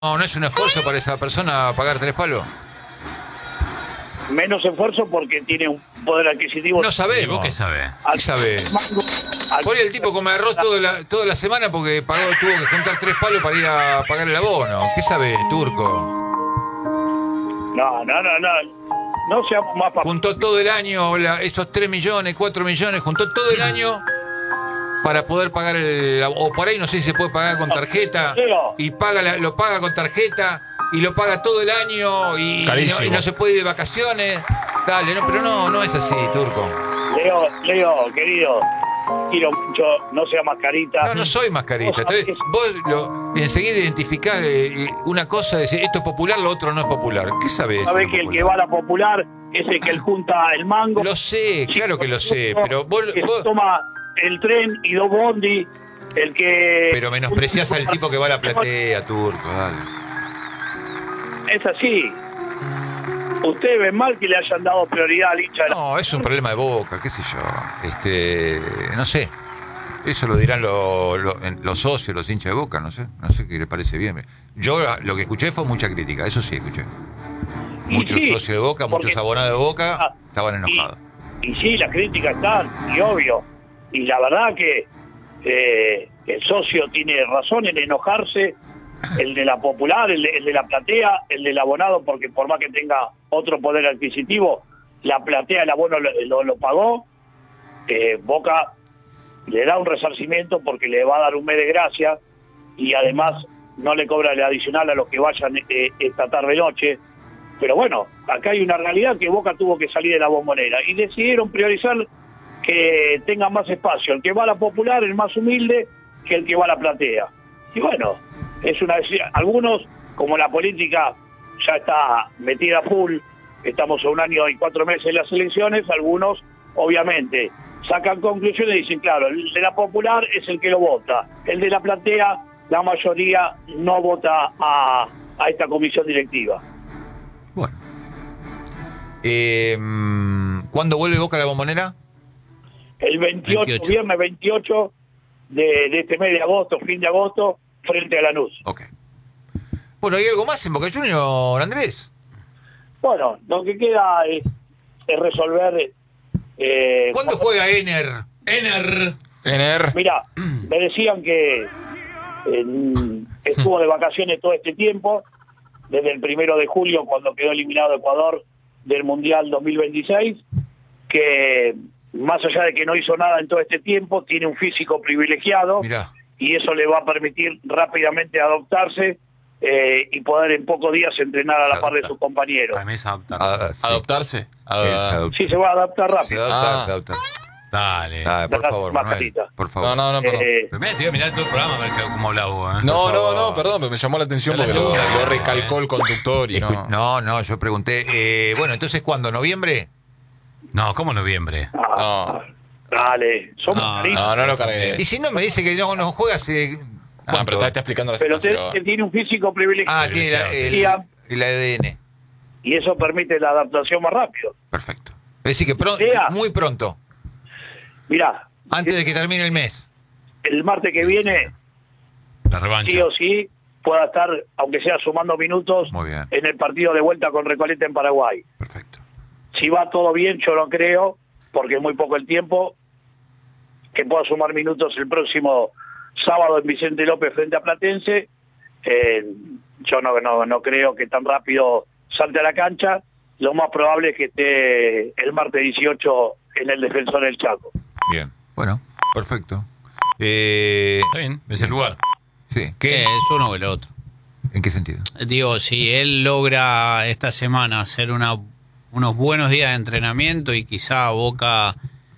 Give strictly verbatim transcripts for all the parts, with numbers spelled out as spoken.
No, no es un esfuerzo para esa persona pagar tres palos. Menos esfuerzo porque tiene un poder adquisitivo. No sabemos. ¿Vos qué sabés? ¿Qué sabe? Por ahí el tipo come arroz toda la, toda la semana porque pagó, tuvo que juntar tres palos para ir a pagar el abono. ¿Qué sabe, turco? No, no, no, no. No seamos más pa- Juntó todo el año, la- esos tres millones, cuatro millones, juntó todo el año para poder pagar el... O por ahí no sé si se puede pagar con tarjeta y paga la- lo paga con tarjeta y lo paga todo el año y, y, no, y no se puede ir de vacaciones. Dale, no, pero no, no es así, turco. Leo, Leo, querido, quiero mucho, no sea mascarita. No, no soy mascarita. Entonces, vos lo, enseguida identificás eh, una cosa, decís, esto es popular, lo otro no es popular. ¿Qué sabés? Sabés que el que va a la popular es el que junta el mango. Lo sé, claro que lo sé, pero vos... Que vos... toma el tren y dos bondi, el que... Pero menospreciás al tipo que va a la platea, turco, dale. Es así. Ustedes ven mal que le hayan dado prioridad al hincha de la... No, es un problema de Boca, qué sé yo. Este, no sé. Eso lo dirán lo, lo, los socios, los hinchas de Boca, no sé. No sé qué les parece bien. Yo lo que escuché fue mucha crítica, eso sí escuché. Muchos sí, socios de Boca, porque, muchos abonados de Boca ah, estaban enojados. Y, y sí, las críticas están, y obvio. Y la verdad que eh, el socio tiene razón en enojarse, el de la popular, el de, el de la platea, el del abonado, porque por más que tenga otro poder adquisitivo, la platea, el abono lo, lo, lo pagó. Eh, Boca le da un resarcimiento porque le va a dar un mes de gracia y además no le cobra el adicional a los que vayan eh, esta tarde-noche. Pero bueno, acá hay una realidad que Boca tuvo que salir de la Bombonera y decidieron priorizar que tenga más espacio el que va a la popular, el más humilde, que el que va a la platea. Y bueno, es una decisión. Algunos, como la política ya está metida full, estamos a un año y cuatro meses en las elecciones, algunos obviamente sacan conclusiones y dicen, claro, el de la popular es el que lo vota, el de la platea, la mayoría no vota a, a esta comisión directiva. Bueno. Eh, ¿Cuándo vuelve Boca a la Bombonera? El veintiocho, veintiocho. Viernes veintiocho de, de este mes de agosto, fin de agosto, frente a Lanús. Ok. Bueno, ¿hay algo más en Boca Juniors, Andrés? Bueno, lo que queda es, es resolver... Eh, ¿Cuándo juega Ener? Ener. Ener. Mira, me decían que eh, estuvo de vacaciones todo este tiempo, desde el primero de julio, cuando quedó eliminado Ecuador del Mundial dos mil veintiséis, que más allá de que no hizo nada en todo este tiempo, tiene un físico privilegiado. Mirá. Y eso le va a permitir rápidamente adoptarse eh, y poder en pocos días entrenar a la par de sus compañeros. Para mí es adaptar. Ah, sí. ¿Adoptarse? Él Ah, se adopta. Sí, se va a adaptar Se rápido. adopta, Ah. se adopta. Dale. Ah, por Saca favor, más Manuel, carita. por favor. no, no, no, perdón. Eh, Primero te voy a mirar todo el programa a ver que- cómo hablas vos, ¿eh? no, por no, favor. no, perdón, pero me llamó la atención Es la porque lo, segunda lo vez, recalcó eh. el conductor y Escu- no. no, no, yo pregunté. Eh, bueno, entonces, ¿cuándo? ¿Noviembre? No, ¿cómo noviembre? ah, Dale, somos No, cariños. No, no lo cargué. Y si no me dice que no, no juega hace... Ah, ¿cuánto? pero está, está explicando la Pero te- situación. que tiene un físico privilegiado. Ah, tiene la- el, el A D N. Y eso permite la adaptación más rápido. Perfecto. Es decir, que pro- Sea. muy pronto, Mirá, antes de que termine el mes. el martes que viene, La revancha. sí o sí, pueda estar, aunque sea sumando minutos, Muy bien. en el partido de vuelta con Recoleta en Paraguay. Perfecto. Si va todo bien, yo no creo, porque es muy poco el tiempo, que pueda sumar minutos el próximo sábado en Vicente López frente a Platense. Eh, yo no, no, no creo que tan rápido salte a la cancha. Lo más probable es que esté el martes dieciocho en el Defensor del Chaco. Bien. Bueno, perfecto. Eh, Está bien, es el lugar. sí. Que ¿Qué? es uno o el otro. ¿En qué sentido? Digo, si él logra esta semana hacer una, unos buenos días de entrenamiento y quizá Boca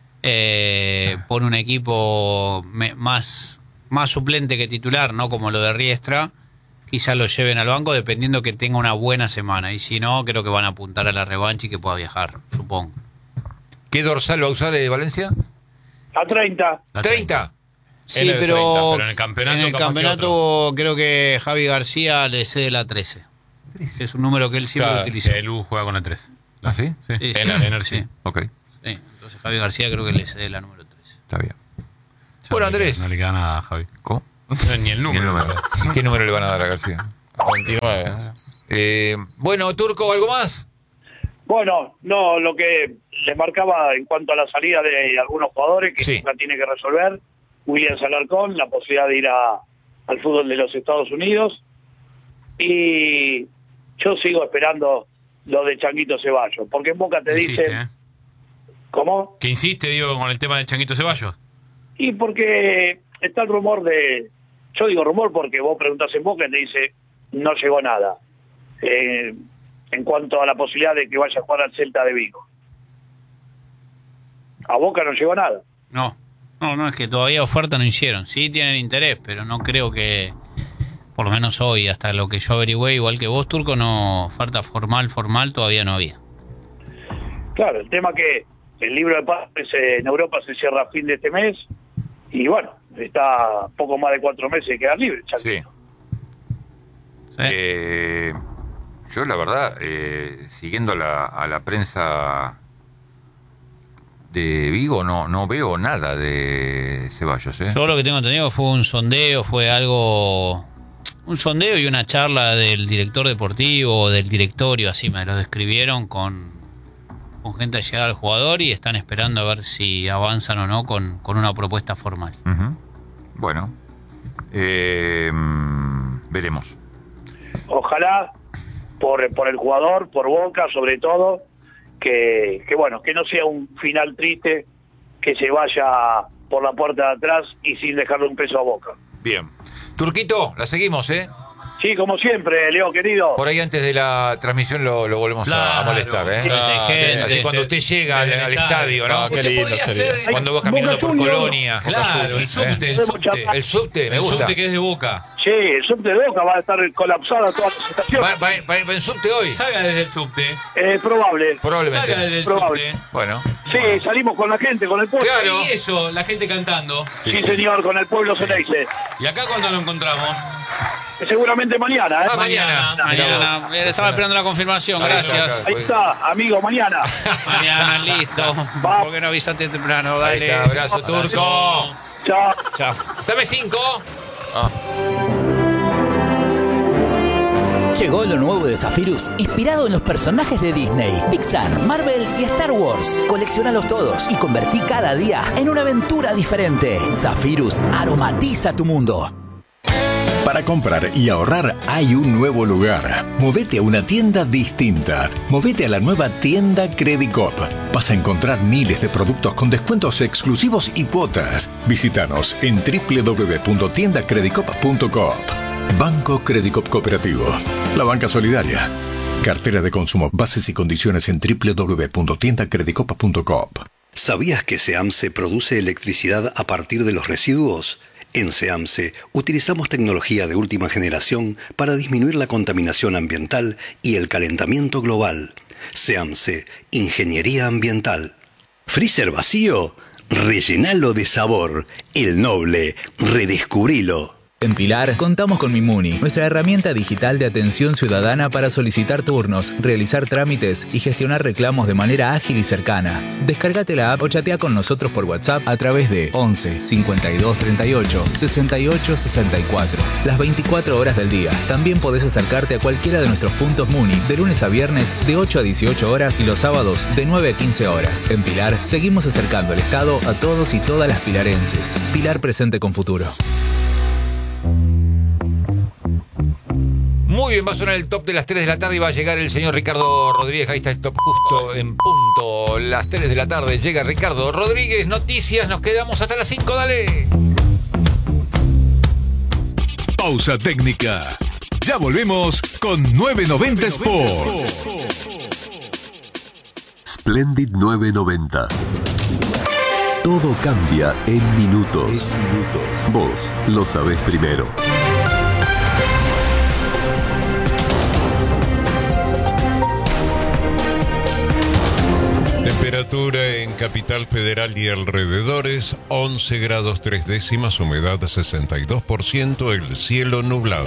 eh, pone un equipo me- más, más suplente que titular, no como lo de Riestra, quizá lo lleven al banco dependiendo que tenga una buena semana. Y si no, creo que van a apuntar a la revancha y que pueda viajar, supongo. ¿Qué dorsal va a usar eh, Valencia? A treinta. La ¿treinta? Sí, Él es de pero, treinta, pero en el campeonato en el capaz que campeonato creo que Javi García le cede la trece. Es un número que él siempre Claro, utilizó. El U juega con la tres. ¿Ah, sí? Sí. Sí, sí. Ener, Ener, sí. Sí. Ok, Sí, entonces Javi García creo que le cede la número trece. está bien. Ya Bueno, no le- Andrés. No le queda nada a Javi. ¿Cómo? No, ni el ¿Qué número. número? ¿Qué número le van a dar a García? veintinueve. Eh, bueno, Turco, ¿algo más? Bueno, no, lo que les marcaba en cuanto a la salida de algunos jugadores que Sí. nunca tiene que resolver, William Alarcón, la posibilidad de ir a, al fútbol de los Estados Unidos, y yo sigo esperando lo de Changuito Ceballos, porque en Boca te Insiste, dicen, ¿eh? ¿cómo? Que insiste, digo, con el tema del Changuito Ceballos. Y porque está el rumor de, yo digo rumor porque vos preguntás en Boca y te dice, no llegó nada, eh, en cuanto a la posibilidad de que vaya a jugar al Celta de Vigo. A Boca no llegó nada. No, no, no, es que todavía oferta no hicieron. Sí tienen interés, pero no creo que, por lo menos hoy, hasta lo que yo averigüé, igual que vos, Turco, no, oferta formal, formal todavía no había. Claro, el tema que el libro de pases en Europa se cierra a fin de este mes y bueno, está poco más de cuatro meses de quedar libre. Sí. ¿Sí? Eh, yo la verdad, eh, siguiendo la, a la prensa de Vigo, no no veo nada de Ceballos, ¿eh? Yo lo que tengo entendido fue un sondeo, fue algo, un sondeo y una charla del director deportivo o del directorio, así me lo describieron, con, con gente allegada al jugador, y están esperando a ver si avanzan o no con, con una propuesta formal. Ujú. Bueno, eh, mm, veremos. Ojalá por, por el jugador, por Boca sobre todo, que, que bueno, que no sea un final triste, que se vaya por la puerta de atrás y sin dejarle un peso a Boca. Bien. Turquito, la seguimos, ¿eh? Sí, como siempre, Leo, querido. Por ahí antes de la transmisión lo, lo volvemos a- a, Claro. molestar, ¿eh? Claro, Así gente. cuando usted llega al, Desde al el estadio, ¿no? Ah, qué Usted lindo podría sería. ser- Cuando va caminando Boca por Juniors. Colonia. Claro, el subte, el ¿Eh? subte. El subte, me El gusta. subte que es de Boca. Sí, el subte de Boca va a estar colapsada toda la estación. Va, va- va- va en subte hoy, Salga desde el subte. Eh, probable. Salga probablemente. desde el Probable. subte. Bueno, Sí, salimos con la gente, con el pueblo. Claro. Y eso, la gente cantando. Sí, señor, con el pueblo Ceneice. ¿Y acá cuando lo encontramos? Seguramente mañana, ¿eh? Ah, mañana. Mañana, eh, estaba esperando la confirmación, Ahí, gracias. Ahí está, amigo, mañana. Mañana, listo. Va. ¿Por qué no avisaste temprano? ahí Dale. está, abrazo Turco. Chao. Chao. Dame cinco. Llegó lo nuevo de Zephyrus, inspirado en los personajes de Disney, Pixar, Marvel y Star Wars. Colecciónalos todos y convertí cada día en una aventura diferente. Zephyrus aromatiza tu mundo. Para comprar y ahorrar hay un nuevo lugar. Movete a una tienda distinta. Movete a la nueva tienda Credicop. Vas a encontrar miles de productos con descuentos exclusivos y cuotas. Visítanos en doble u doble u doble u punto tienda credicop punto coop. Banco Credicop Cooperativo. La banca solidaria. Cartera de consumo. Bases y condiciones en doble u doble u doble u punto tienda credicop punto coop. ¿Sabías que SEAMSE produce electricidad a partir de los residuos? En SEAMSE utilizamos tecnología de última generación para disminuir la contaminación ambiental y el calentamiento global. SEAMSE, Ingeniería Ambiental. ¿Freezer vacío? Rellenalo de sabor. El Noble. Redescubrilo. En Pilar contamos con Mimuni, nuestra herramienta digital de atención ciudadana para solicitar turnos, realizar trámites y gestionar reclamos de manera ágil y cercana. Descárgate la app o chatea con nosotros por WhatsApp a través de once cincuenta y dos treinta y ocho sesenta y ocho sesenta y cuatro. Las veinticuatro horas del día. También podés acercarte a cualquiera de nuestros puntos Muni de lunes a viernes de ocho a dieciocho horas y los sábados de nueve a quince horas. En Pilar seguimos acercando el Estado a todos y todas las pilarenses. Pilar presente con futuro. Muy bien, va a sonar el top de las tres de la tarde y va a llegar el señor Ricardo Rodríguez. Ahí está el top justo en punto. Las tres de la tarde llega Ricardo Rodríguez. Noticias, nos quedamos hasta las cinco, dale. Pausa técnica. Ya volvemos con nueve noventa Sport. Splendid nueve noventa. Todo cambia en minutos. Vos lo sabés primero. Temperatura en Capital Federal y alrededores, once grados tres décimas, humedad sesenta y dos por ciento, el cielo nublado.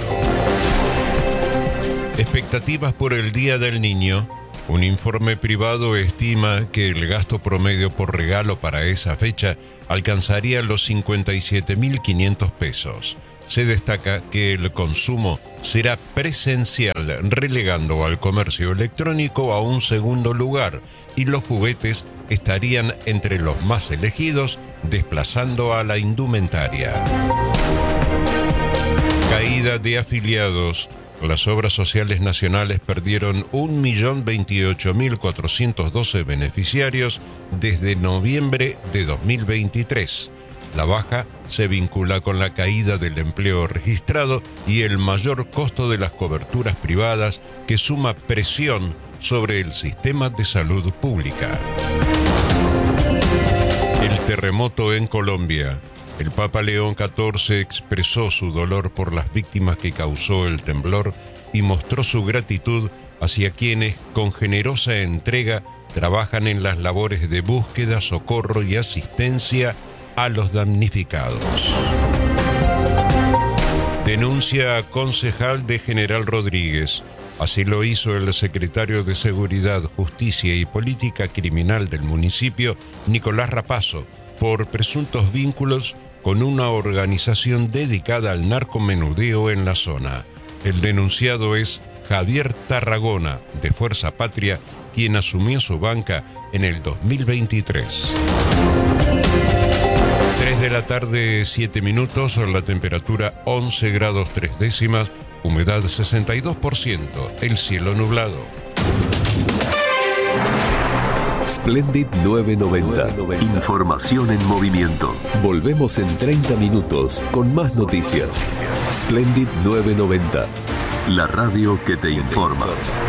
Expectativas por el Día del Niño. Un informe privado estima que el gasto promedio por regalo para esa fecha alcanzaría los cincuenta y siete mil quinientos pesos. se destaca que el consumo será presencial, relegando al comercio electrónico a un segundo lugar, y los juguetes estarían entre los más elegidos, desplazando a la indumentaria. Caída de afiliados. Las obras sociales nacionales perdieron un millón veintiocho mil cuatrocientos doce beneficiarios desde noviembre de dos mil veintitrés. La baja se vincula con la caída del empleo registrado y el mayor costo de las coberturas privadas, que suma presión sobre el sistema de salud pública. El terremoto en Colombia. El Papa León catorce expresó su dolor por las víctimas que causó el temblor y mostró su gratitud hacia quienes, con generosa entrega, trabajan en las labores de búsqueda, socorro y asistencia a los damnificados. Denuncia concejal de General Rodríguez. Así lo hizo el secretario de Seguridad, Justicia y Política Criminal del municipio, Nicolás Rapazo, por presuntos vínculos con una organización dedicada al narcomenudeo en la zona. El denunciado es Javier Tarragona, de Fuerza Patria, quien asumió su banca en el dos mil veintitrés. tres de la tarde, siete minutos, la temperatura once grados tres décimas, humedad sesenta y dos por ciento, el cielo nublado. Splendid novecientos noventa. Información en movimiento. Volvemos en treinta minutos con más noticias. Splendid novecientos noventa. La radio que te informa.